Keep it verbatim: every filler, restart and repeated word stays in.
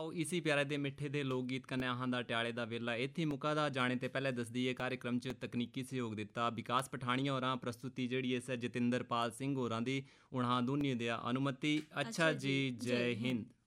आओ इसी प्यारे दे मिठे दे लोक गीत कन्नै अहां दा ट्याले दा वेला इत्थै मुका दा। जाने ते पैह्ले दस दिए कार्यक्रम च तकनीकी सहयोग दित्ता विकास पठानिया होरां। प्रस्तुति जेह्ड़ी ऐ जतिंदर पाल सिंह होरां दी। हून हां दुनिया देआ अनुमति। अच्छा जी, जय हिंद।